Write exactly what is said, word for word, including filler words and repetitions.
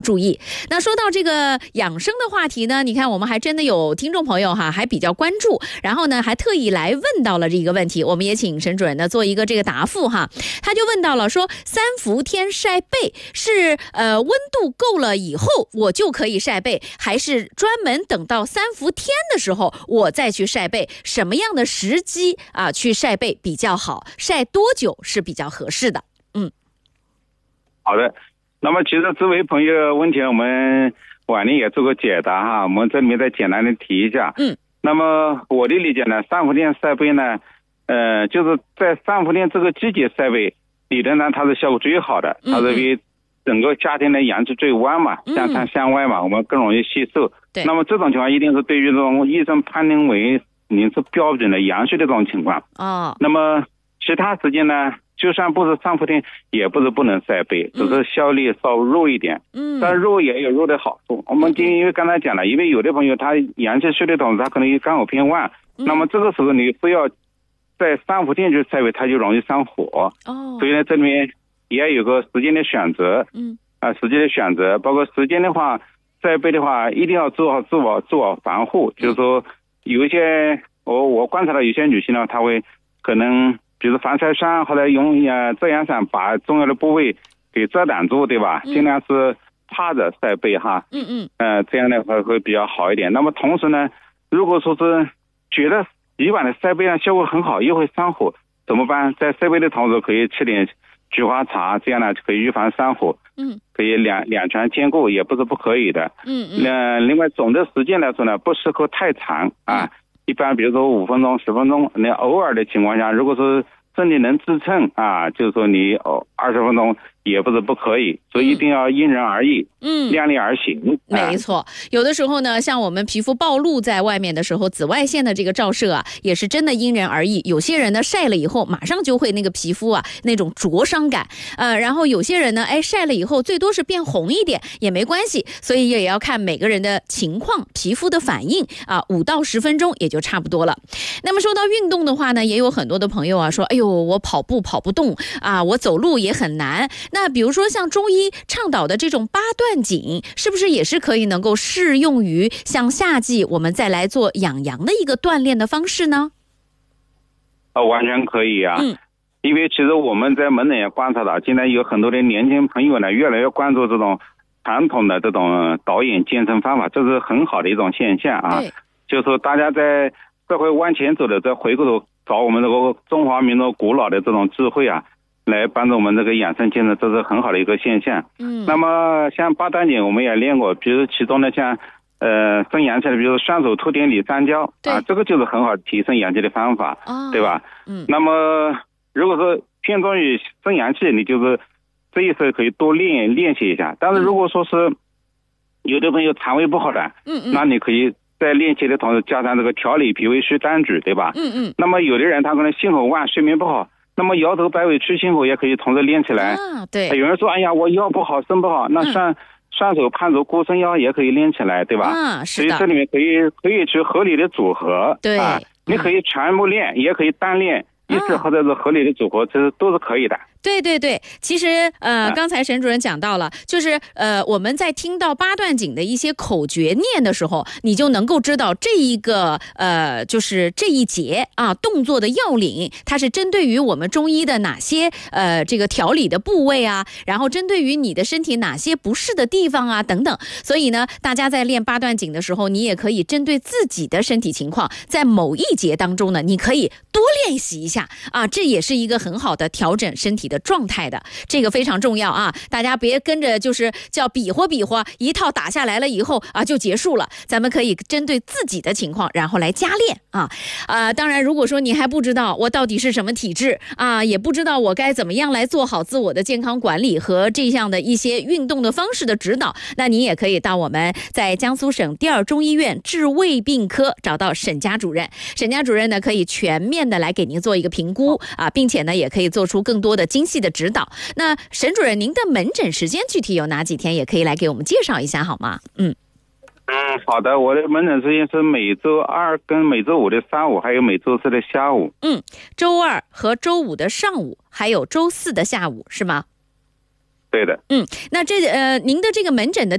注意。那说到这个养生的话题呢，你看我们还真的有听众朋友哈，还比较关注，然后呢还特意来问到了这个问题，我们也请沈主任呢做一个这个答复哈。他就问到了说，三伏天晒背是呃温度够了以后我就可以晒背，还是专门等到三伏天的时候我再去晒背？什么样的时机啊去晒背比较好？晒多久是比较合适的？嗯， 好的。那么其实这位朋友问题我们晚年也做个解答哈，我们这里面再简单的提一下。 嗯， 那么我的理解呢，三伏天晒背呢，呃，就是在三伏天这个季节晒背，理论上它是效果最好的，它是为整个夏天的阳气最旺嘛，向上向外嘛，我们更容易吸收。 对。 那么这种情况一定是对于这种医生判定为您是标准的阳虚的这种情况。 哦。 那么其他时间呢？就算不是三伏天，也不是不能晒背，只是效力稍弱一点。嗯，但弱也有弱的好处。我们因为刚才讲了，因为有的朋友他阳气虚的同时，他可能肝火偏旺，嗯、那么这个时候你非要在三伏天去晒背，他就容易上火。哦，所以呢，这里面也有个时间的选择。嗯，啊，时间的选择，包括时间的话，晒背的话，一定要做好自我自我防护。就是说，有一些我我观察到有些女性呢，她会可能。比如防晒霜或者用呃遮阳伞把重要的部位给遮挡住，对吧？尽量是趴着晒背哈。嗯嗯。呃，这样的话会比较好一点。那么同时呢，如果说是觉得以往的晒背上效果很好，又会上火，怎么办？在晒背的同时可以吃点菊花茶，这样呢可以预防上火。嗯。可以两两全兼顾，也不是不可以的。嗯嗯。呃，另外总的时间来说呢，不适合太长啊。一般比如说五分钟、十分钟，那偶尔的情况下，如果说身体能支撑啊，就是说你哦二十分钟也不是不可以，所以一定要因人而异，嗯，量力而行。 没错，有的时候呢，像我们皮肤暴露在外面的时候，紫外线的这个照射啊，也是真的因人而异。有些人呢晒了以后，马上就会那个皮肤啊那种灼伤感，呃，然后有些人呢，哎晒了以后最多是变红一点也没关系，所以也要看每个人的情况、皮肤的反应啊，五到十分钟也就差不多了。那么说到运动的话呢，也有很多的朋友啊说，哎呦，我跑步跑不动啊，我走路也很难。那比如说像中医倡导的这种八段锦，是不是也是可以能够适用于像夏季我们再来做养阳的一个锻炼的方式呢？ 呃，完全可以啊。嗯，因为其实我们在门诊也观察到，现在有很多的年轻朋友呢，越来越关注这种传统的这种导引健身方法，这是很好的一种现象啊。就是说大家在社会往前走的，再回过头找我们这个中华民族古老的这种智慧啊，来帮助我们这个养生健身，这是很好的一个现象。嗯，那么像八段锦我们也练过，比如其中呢像呃升阳气的，比如双手托点理三焦啊，这个就是很好提升阳气的方法，哦、对吧？嗯，那么如果说偏重于升阳气，你就是这一次可以多练练习一下。但是如果说是有的朋友肠胃不好的，嗯嗯，那你可以在练习的同时加上这个调理脾胃祛肝举，对吧？嗯嗯。那么有的人他可能心火旺，睡眠不好，那么摇头摆尾去心火也可以同时练起来。啊，对。有人说，哎呀，我腰不好，肾不好，那双、嗯、双手攀足固肾腰也可以练起来，对吧？啊，是的。所以这里面可以可以去合理的组合。对。啊，你可以全部练，嗯、也可以单练。一次或者是合理的组合，这是都是可以的。 对对对，其实呃，刚才沈主任讲到了，就是呃，我们在听到八段锦的一些口诀念的时候，你就能够知道这一个呃，就是这一节啊动作的要领，它是针对于我们中医的哪些呃这个调理的部位啊，然后针对于你的身体哪些不适的地方啊等等。所以呢，大家在练八段锦的时候，你也可以针对自己的身体情况，在某一节当中呢，你可以多练习一下啊，这也是一个很好的调整身体的状态的，这个非常重要啊！大家别跟着就是叫比划比划，一套打下来了以后啊就结束了。咱们可以针对自己的情况，然后来加练啊啊、呃！当然，如果说你还不知道我到底是什么体质啊，也不知道我该怎么样来做好自我的健康管理和这样的一些运动的方式的指导，那你也可以到我们在江苏省第二中医院治胃病科找到沈佳主任。沈佳主任呢，可以全面的来给您做一个评估啊，并且呢，也可以做出更多的精细的指导。那沈主任，您的门诊时间具体有哪几天，也可以来给我们介绍一下好吗？嗯嗯，好的，我的门诊时间是每周二跟每周五的上午，还有每周四的下午。 嗯，周二和周五的上午，还有周四的下午，是吗？ 对的。 嗯，那这呃，您的这个门诊的